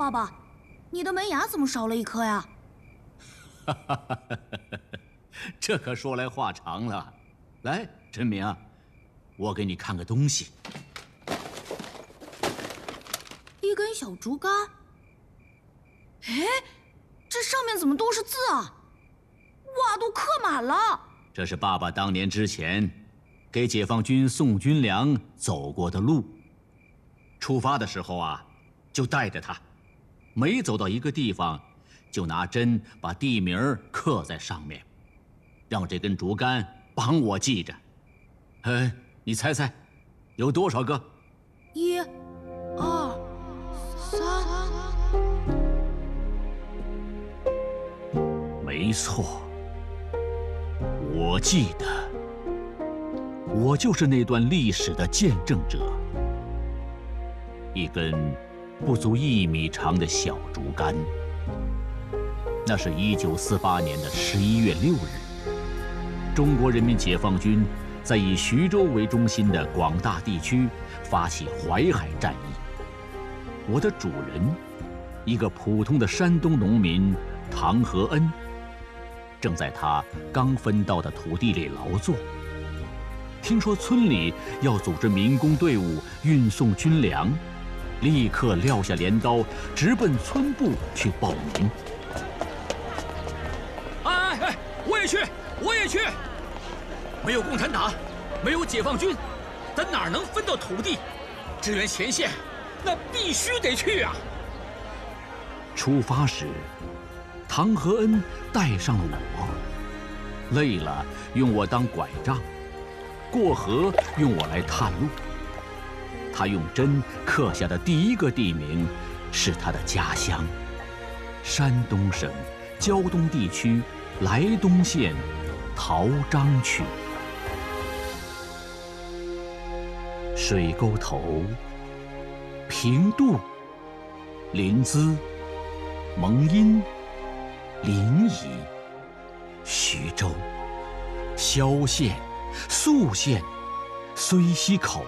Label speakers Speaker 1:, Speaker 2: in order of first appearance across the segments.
Speaker 1: 爸爸，你的门牙怎么少了一颗呀？
Speaker 2: 哈哈哈哈，这可说来话长了。来，陈明啊，我给你看个东西。
Speaker 1: 一根小竹竿。哎，这上面怎么都是字啊？哇，都刻满了。
Speaker 2: 这是爸爸当年之前给解放军送军粮走过的路。出发的时候啊，就带着它，每走到一个地方，就拿针把地名刻在上面，让这根竹竿帮我记着。你猜猜，有多少个
Speaker 1: ？1、2、3。
Speaker 2: 没错，我记得，我就是那段历史的见证者。一根不足1米长的小竹竿。那是1948年的11月6日，中国人民解放军在以徐州为中心的广大地区发起淮海战役。我的主人，一个普通的山东农民唐和恩，正在他刚分到的土地里劳作。听说村里要组织民工队伍运送军粮，立刻撂下镰刀，直奔村部去报名。
Speaker 3: 我也去！没有共产党，没有解放军，咱哪能分到土地？支援前线，那必须得去啊！
Speaker 2: 出发时，唐和恩带上了我，累了用我当拐杖，过河用我来探路。他用针刻下的第一个地名是他的家乡——山东省胶东地区莱东县陶章区。水沟头、平度、临淄、蒙阴、临沂、徐州、萧县、宿县、睢溪口。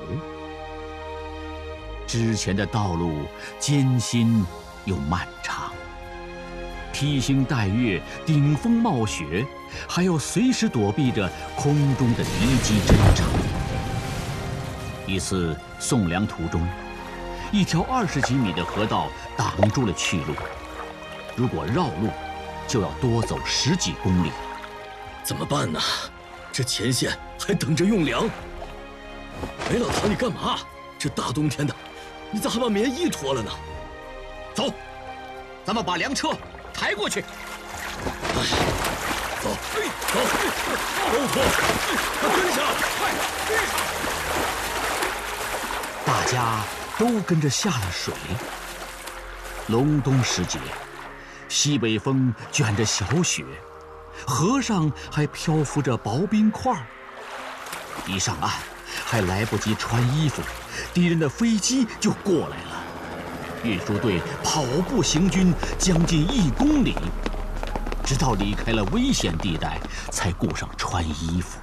Speaker 2: 之前的道路艰辛又漫长，披星戴月，顶风冒雪，还要随时躲避着空中的敌机侦察。一次送粮途中，一条20几米的河道挡住了去路，如果绕路，就要多走10几公里。
Speaker 3: 怎么办呢？这前线还等着用粮。哎，老唐，你干嘛？这大冬天的，你咋还把棉衣脱了呢？
Speaker 2: 走，咱们把粮车抬过去。
Speaker 3: 哎，走，都脱，跟上，快跟上！
Speaker 2: 大家都跟着下了水。隆冬时节，西北风卷着小雪，河上还漂浮着薄冰块。一上岸，还来不及穿衣服，敌人的飞机就过来了。运输队跑步行军将近1公里，直到离开了危险地带，才顾上穿衣服。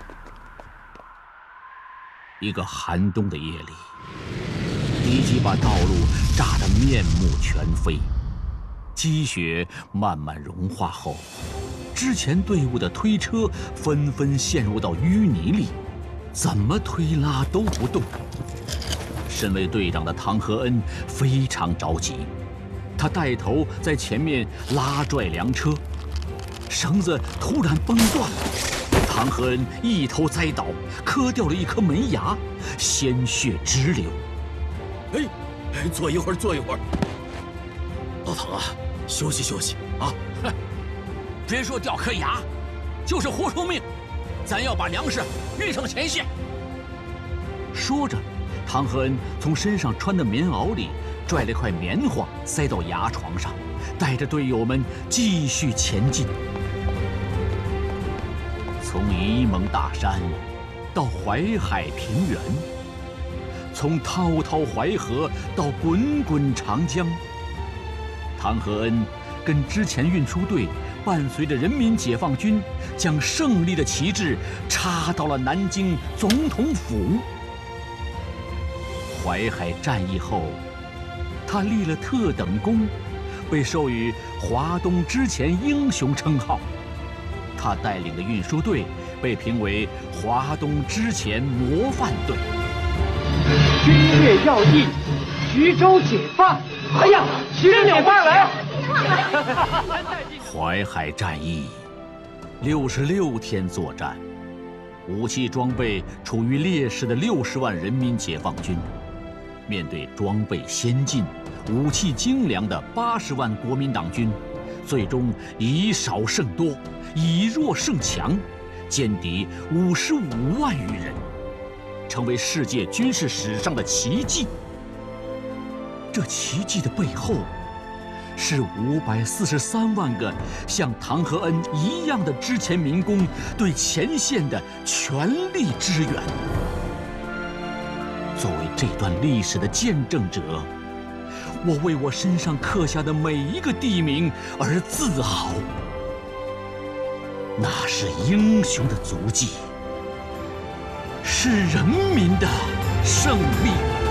Speaker 2: 一个寒冬的夜里，敌机把道路炸得面目全非。积雪慢慢融化后，之前队伍的推车纷纷陷入到淤泥里，怎么推拉都不动。身为队长的唐和恩非常着急，他带头在前面拉拽粮车，绳子突然崩断了，唐和恩一头栽倒，磕掉了一颗门牙，鲜血直流。
Speaker 3: 坐一会儿。老唐啊，休息休息啊！
Speaker 2: 别说掉颗牙，就是活出命，咱要把粮食运上前线。说着，唐和恩从身上穿的棉袄里拽了块棉花塞到牙床上，带着队友们继续前进。从沂蒙大山到淮海平原，从滔滔淮河到滚滚长江，唐和恩跟之前运输队伴随着人民解放军，将胜利的旗帜插到了南京总统府。淮海战役后， 他立了特等功，被授予华东之前英雄称号。他带领的运输队被评为华东之前模范队。
Speaker 4: 军乐要义，徐州解放！哎呀，徐州解放来！
Speaker 2: 淮海战役66天作战，武器装备处于劣势的60万人民解放军，面对装备先进、武器精良的80万国民党军，最终以少胜多，以弱胜强，歼敌55万余人，成为世界军事史上的奇迹。这奇迹的背后，是543万个像唐和恩一样的之前民工对前线的全力支援。作为这段历史的见证者，我为我身上刻下的每一个地名而自豪。那是英雄的足迹，是人民的胜利。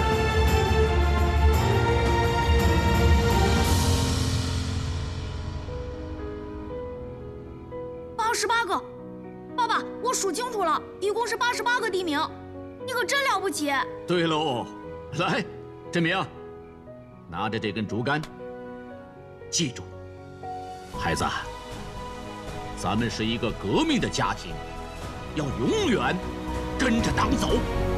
Speaker 1: 88个，爸爸，我数清楚了，一共是88个地名，你可真了不起。
Speaker 2: 对喽，来，振明，拿着这根竹竿，记住，孩子，咱们是一个革命的家庭，要永远跟着党走。